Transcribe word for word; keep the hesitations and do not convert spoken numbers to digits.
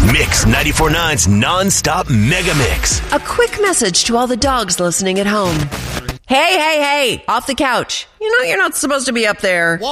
Mix ninety-four point nine's non-stop mega mix. A quick message to all the dogs listening at home. Hey, hey, hey, off the couch. You know you're not supposed to be up there.